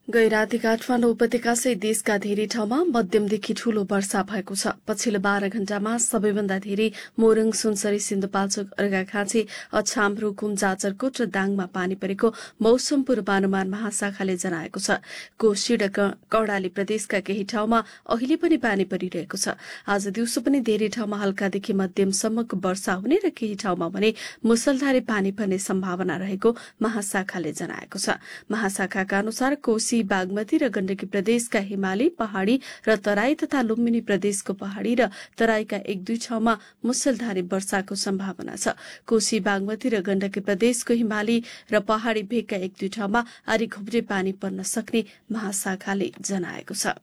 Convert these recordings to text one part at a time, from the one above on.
गैराती काठमाडौँ उपत्यकासहित देशका धेरै ठाउँमा मध्यमदेखि ठूलो वर्षा भएको छ। पछिल्लो 12 घण्टामा सबैभन्दा धेरै मोरङ, सुनसरी, सिन्धुपाल्चोक, अर्घाखाँची, अछाम, रुकुम, जाजरकोट र दाङमा पानी परेको मौसम पूर्वानुमान महाशाखाले जनाएको छ। कोशी र कर्णाली प्रदेशका केही ठाउँमा अहिले पनि पानी परिरहेको छ। आज दिउँसो पनि धेरै ठाउँमा हल्कादेखि मध्यमसम्मको वर्षा हुने र केही ठाउँमा भने मुसलधारे पानी पर्ने सम्भावना रहेको महाशाखाले जनाएको छ। महाशाखाका अनुसार कोशी, बागमती र गण्डकी प्रदेशका हिमाली, पहाड़ी र तराई तथा लुम्बिनी प्रदेशको पहाड़ी र तराईका 1-2 ठाउँमा मुसलधारे वर्षाको सम्भावना छ। कोशी, बागमती र गण्डकी प्रदेशको हिमाली र पहाड़ी भेगका 1-2 ठाउँमा आधी घुम्रे पानी पर्न सक्ने महाशाखाले जनाएको छ।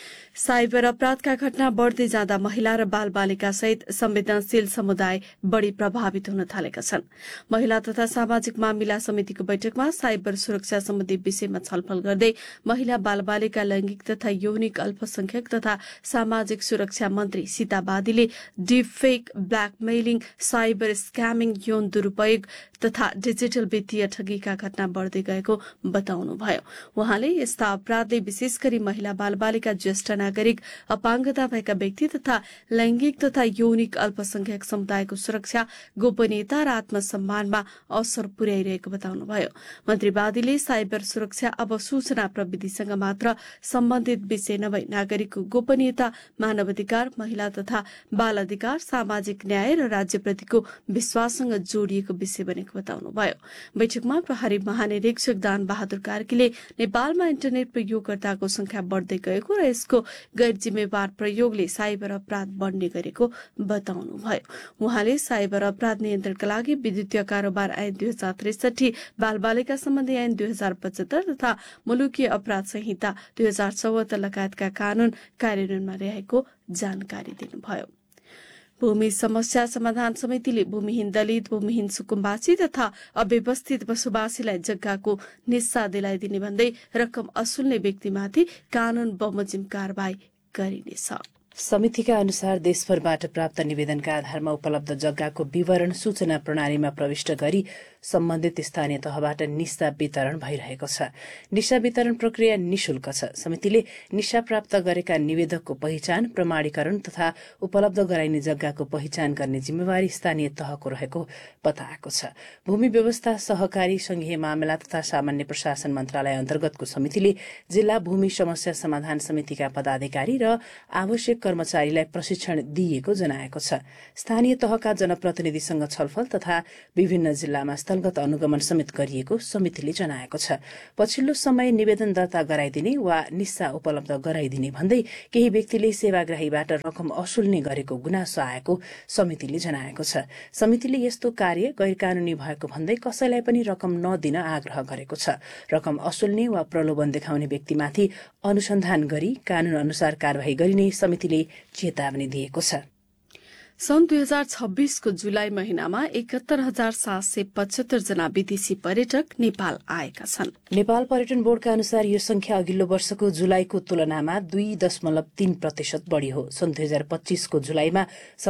साइबर अपराधका घटना बढ़दै जाँदा महिला र बालबालिका सहित संवेदनशील समुदाय बढ़ी प्रभावित हुन थालेका छन्। महिला तथा सामाजिक मामिला समितिको बैठकमा साइबर सुरक्षा सम्बन्धी विषयमा छलफल गर्दै महिला, बालबालिका, लैंगिक तथा यौनिक अल्पसंख्यक तथा सामाजिक सुरक्षा मन्त्री सीता बादीले डिपफेक, ब्ल्याकमेलिङ, साइबर स्क्यामिङ, यौन दुरूपयोग तथा डिजिटल वित्तीय ठगीका घटना बढ़दै गएको बताउनुभयो। उहाँले यस्ता अपराधले विशेष गरी महिला, बालबालिका, ज्येष्ठ नागरिक, अपाङ्गता भएका व्यक्ति तथा लैंगिक तथा यौनिक अल्पसंख्यक समुदायको सुरक्षा, गोपनीयता र आत्मसम्मानमा असर पुर्याइरहेको बताउनुभयो। मन्त्री बादीले साइबर सुरक्षा अब सूचना प्रविधिसँग मात्र सम्बन्धित विषय नभई नागरिकको गोपनीयता, मानवाधिकार, महिला तथा बाल अधिकार, सामाजिक न्याय र राज्यप्रतिको विश्वाससँग जोडिएको विषय बनेको बताउनुभयो। बैठकमा प्रहरी महानिरीक्षक दान बहादुर कार्कीले नेपालमा इन्टरनेट प्रयोगकर्ताको संख्या बढ़दै गएको र यसको गैर जिम्मेवार प्रयोगले साइबर अपराध बढ़ने गरेको बताउनुभयो। उहाँले साइबर अपराध नियन्त्रणका लागि विद्युतीय कारोबार ऐन 2063, बालबालिका सम्बन्धी ऐन 2075 तथा मुलुकीय अपराध संहिता 2074 लगायतका कानून कार्यान्वयनमा रहेको जानकारी दिनुभयो। भूमि समस्या समाधान समितिले भूमिहीन दलित, भूमिहीन सुकुम्बासी तथा अव्यवस्थित बसोबासीलाई जग्गाको निस्सा दिलाइदिने भन्दै रकम असुल्ने व्यक्तिमाथि कानून बमोजिम कारबाही गरिनेछ। समितिका अनुसार देशभरबाट प्राप्त निवेदनका आधारमा उपलब्ध जग्गाको विवरण सूचना प्रणालीमा प्रविष्ट गरी सम्बन्धित स्थानीय तहबाट निस्सा वितरण भइरहेको छ। निस्सा वितरण प्रक्रिया निशुल्क छ। समितिले निस्सा प्राप्त गरेका निवेदकको पहिचान, प्रमाणीकरण तथा उपलब्ध गराइने जग्गाको पहिचान गर्ने जिम्मेवारी स्थानीय तहको रहेको बताएको छ। भूमि व्यवस्था, सहकारी, संघीय मामला तथा सामान्य प्रशासन मन्त्रालय अन्तर्गतको समितिले जिल्ला भूमि समस्या समाधान समितिका पदाधिकारी र आवश्यक कर्मचारीलाई प्रशिक्षण दिइएको जनाएको छ। स्थानीय तहका जनप्रतिनिधिसँग छलफल तथा विभिन्न जिल्लामा स्थलगत अनुगमन समेत गरिएको समितिले जनाएको छ। पछिल्लो समय निवेदन दर्ता गराइदिने वा निस्सा उपलब्ध गराइदिने भन्दै केही व्यक्तिले सेवाग्राहीबाट रकम असुल्ने गरेको गुनासो आएको समितिले जनाएको छ। समितिले यस्तो कार्य गैरकानूनी भएको भन्दै कसैलाई पनि रकम नदिन आग्रह गरेको छ। रकम असुल्ने वा प्रलोभन देखाउने व्यक्तिमाथि अनुसन्धान गरी कानून अनुसार कारवाही गरिने समितिले चेतावनी दिएको छ। सन् 2026 को जुलाई महिनामा 71,775 जना विदेशी पर्यटक नेपाल आएका छन्। नेपाल पर्यटन बोर्डका अनुसार यो संख्या अघिल्लो वर्षको जुलाईको तुलनामा 2.3% बढ़ी हो। सन् 2025 को जुलाईमा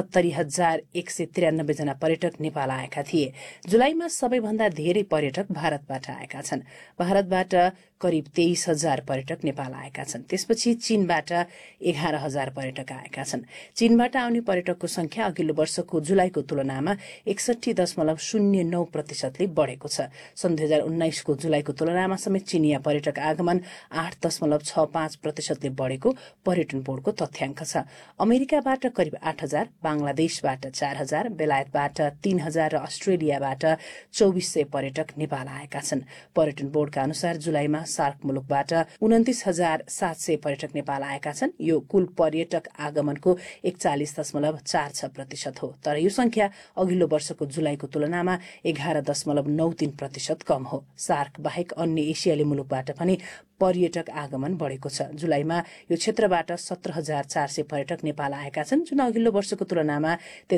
70,193 जना पर्यटक नेपाल आएका थिए। जुलाईमा सबैभन्दा धेरै पर्यटक भारतबाट आएका छन्। भारतबाट करिब 23,000 पर्यटक नेपाल आएका छन्। त्यसपछि चीनबाट 11,000 पर्यटक आएका छन्। चीनबाट आउने पर्यटकको संख्या अघिल्लो वर्षको जुलाईको तुलनामा 61.09% ले बढ़ेको छ। सन् 2019 को जुलाईको तुलनामा समेत चीनिया पर्यटक आगमन 8.65% ले बढ़ेको पर्यटन बोर्डको तथ्याङ्क छ। अमेरिकाबाट करिब 8,000, बांग्लादेशबाट 4,000, बेलायतबाट 3,000 र अस्ट्रेलियाबाट 2,400 पर्यटक नेपाल आएका छन्। पर्यटन बोर्डका अनुसार जुलाईमा सार्क मुलुकबाट 29,700 पर्यटक नेपाल आएका छन्। यो कुल पर्यटक आगमनको 41.46% हो। तर यो संख्या अघिल्लो वर्षको जुलाईको तुलनामा 11.93% कम हो। सार्क बाहेक अन्य एसियाली मुलुकबाट पनि पर्यटक आगमन बढ़ेको छ। जुलाईमा यो क्षेत्रबाट 17,400 पर्यटक नेपाल आएका छन्, जुन अघिल्लो वर्षको तुलनामा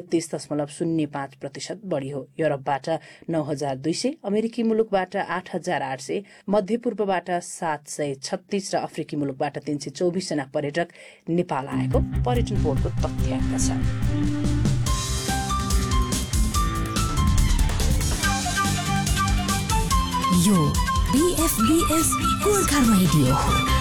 33.05% बढ़ी हो। युरोपबाट 9,200, अमेरिकी मुलुकबाट 8,800, मध्यपूर्वबाट 736 र अफ्रिकी मुलुकबाट 324 जना पर्यटक नेपाल आएको पर्यटन बोर्डको तथ्याङ्क छ। यो FBS गोर्खा रेडियो हो।